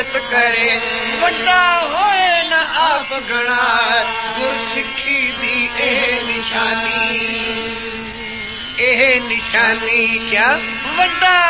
करे वड्डा होए न आप गणा गुरसिखी दी एह निशानी क्या वड्डा